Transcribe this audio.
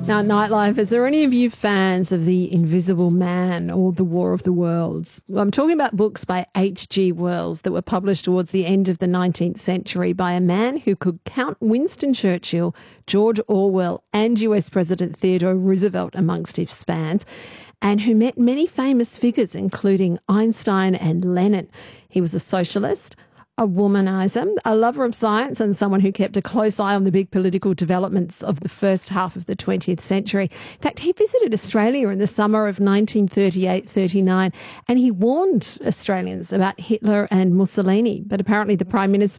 Now, Nightlife, is there any of you fans of The Invisible Man or The War of the Worlds? Well, I'm talking about books by H.G. Wells that were published towards the end of the 19th century by a man who could count Winston Churchill, George Orwell and US President Theodore Roosevelt amongst his fans, and who met many famous figures, including Einstein and Lenin. He was a socialist, a womanizer, a lover of science, and someone who kept a close eye on the big political developments of the first half of the 20th century. In fact, he visited Australia in the summer of 1938-39, and he warned Australians about Hitler and Mussolini. But apparently the Prime Minister